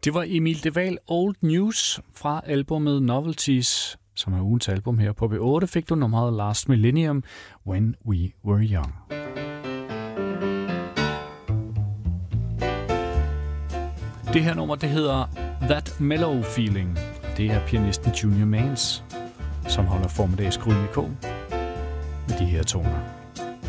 Det var Emil de Waal Old News fra albumet Novelties, som er ugens album her på B8. Fik du nummeret Last Millennium, When We Were Young. Det her nummer, det hedder That Mellow Feeling. Det er pianisten Junior Mans, som holder formiddagsgryn i K med de her toner.